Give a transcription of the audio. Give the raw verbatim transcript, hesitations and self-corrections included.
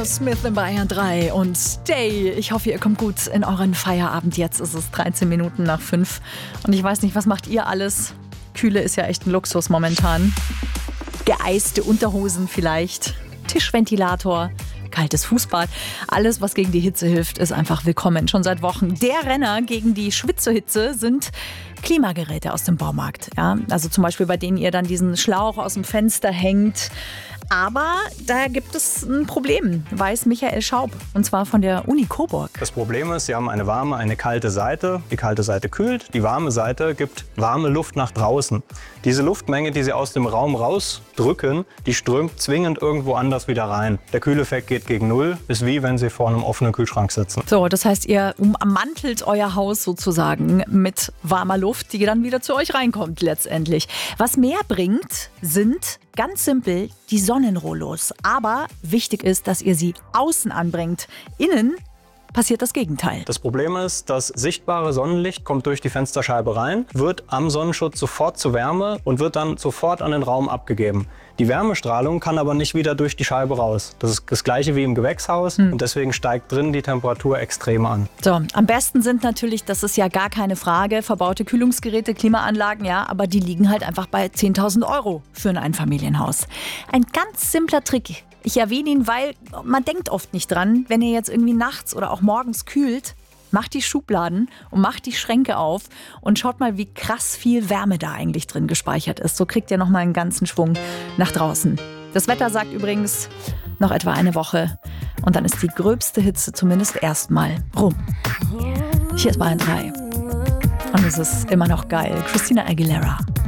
Smith in Bayern drei und Stay. Ich hoffe, ihr kommt gut in euren Feierabend. Jetzt ist es dreizehn Minuten nach fünf. Und ich weiß nicht, was macht ihr alles? Kühle ist ja echt ein Luxus momentan. Geeiste Unterhosen vielleicht, Tischventilator, kaltes Fußbad. Alles, was gegen die Hitze hilft, ist einfach willkommen. Schon seit Wochen. Der Renner gegen die Schwitzehitze sind Klimageräte aus dem Baumarkt. Ja? Also zum Beispiel, bei denen ihr dann diesen Schlauch aus dem Fenster hängt. Aber da gibt es ein Problem, weiß Michael Schaub, und zwar von der Uni Coburg. Das Problem ist, Sie haben eine warme, eine kalte Seite. Die kalte Seite kühlt, die warme Seite gibt warme Luft nach draußen. Diese Luftmenge, die Sie aus dem Raum rausdrücken, die strömt zwingend irgendwo anders wieder rein. Der Kühleffekt geht gegen Null, ist wie wenn Sie vor einem offenen Kühlschrank sitzen. So, das heißt, ihr ummantelt euer Haus sozusagen mit warmer Luft, die dann wieder zu euch reinkommt letztendlich. Was mehr bringt, sind ganz simpel die Sonnenrollos. Aber wichtig ist, dass ihr sie außen anbringt. Innen passiert das Gegenteil. Das Problem ist, das sichtbare Sonnenlicht kommt durch die Fensterscheibe rein, wird am Sonnenschutz sofort zu Wärme und wird dann sofort an den Raum abgegeben. Die Wärmestrahlung kann aber nicht wieder durch die Scheibe raus. Das ist das Gleiche wie im Gewächshaus hm. und deswegen steigt drin die Temperatur extrem an. So, am besten sind natürlich, das ist ja gar keine Frage, verbaute Kühlungsgeräte, Klimaanlagen, ja, aber die liegen halt einfach bei zehntausend Euro für ein Einfamilienhaus. Ein ganz simpler Trick. Ich erwähne ihn, weil man denkt oft nicht dran, wenn ihr jetzt irgendwie nachts oder auch morgens kühlt, macht die Schubladen und macht die Schränke auf und schaut mal, wie krass viel Wärme da eigentlich drin gespeichert ist. So kriegt ihr nochmal einen ganzen Schwung nach draußen. Das Wetter sagt übrigens noch etwa eine Woche und dann ist die gröbste Hitze zumindest erstmal rum. Hier ist Bayern drei und es ist immer noch geil. Christina Aguilera.